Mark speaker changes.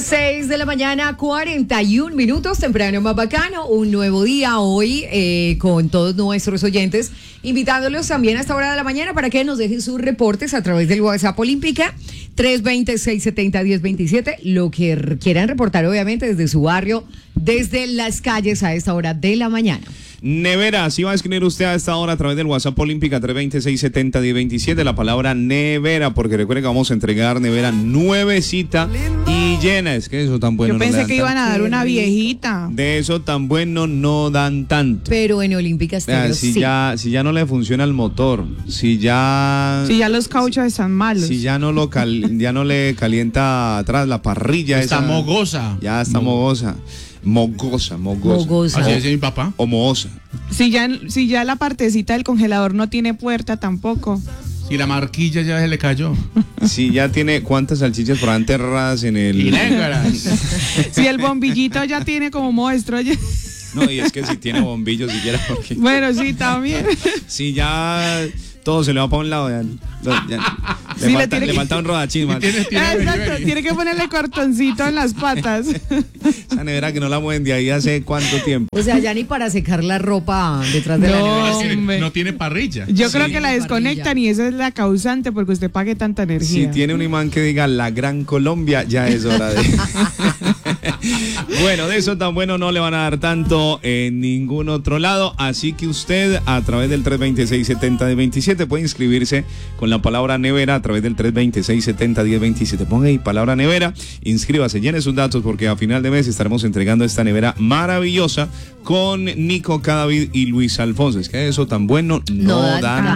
Speaker 1: 6 de la mañana, 41 minutos, temprano más bacano, un nuevo día hoy con todos nuestros oyentes, invitándolos también a esta hora de la mañana para que nos dejen sus reportes a través del WhatsApp Olímpica 320-670-1027, lo que quieran reportar obviamente desde su barrio, desde las calles a esta hora de la mañana.
Speaker 2: Nevera, si va a escribir usted a esta hora a través del WhatsApp Olímpica 320-670-1027 la palabra nevera, porque recuerde que vamos a entregar nevera nuevecita y llena. Es que eso tan bueno.
Speaker 3: Yo pensé que iban a dar una viejita.
Speaker 2: De eso tan bueno no dan tanto.
Speaker 1: Pero en Olímpica Estéreo,
Speaker 2: si
Speaker 1: sí.
Speaker 2: ya no le funciona el motor, si ya
Speaker 3: los cauchos están malos.
Speaker 2: Si ya no le calienta atrás la parrilla.
Speaker 4: Está
Speaker 2: esa,
Speaker 4: mogosa.
Speaker 2: Ya está mogosa. Mogosa.
Speaker 4: Así decía mi papá.
Speaker 2: O mohosa.
Speaker 3: Si ya la partecita del congelador no tiene puerta tampoco.
Speaker 4: Si la marquilla ya se le cayó.
Speaker 2: Si ya tiene cuántas salchichas por ahí enterradas en el...
Speaker 4: Y negras.
Speaker 3: Si el bombillito ya tiene como muestro.
Speaker 2: No, y es que si tiene bombillos siquiera porque...
Speaker 3: Bueno, sí, también.
Speaker 2: Si ya todo se le va para un lado, le falta un rodachín.
Speaker 3: Exacto, tiene que ponerle cartoncito en las patas.
Speaker 2: Esa nevera que no la mueven de ahí hace cuánto tiempo.
Speaker 1: O sea, ya ni para secar la ropa detrás de la nevera.
Speaker 4: No tiene parrilla.
Speaker 3: Yo creo que la desconectan y esa es la causante porque usted pague tanta energía.
Speaker 2: Si tiene un imán que diga la Gran Colombia, ya es hora de... Bueno, de eso tan bueno no le van a dar tanto en ningún otro lado, así que usted a través del 326-70-1027 puede inscribirse con la palabra nevera a través del 326-70-1027. Ponga ahí palabra nevera, inscríbase, llene sus datos porque a final de mes estaremos entregando esta nevera maravillosa con Nico Cadavid y Luis Alfonso. Es que eso tan bueno no da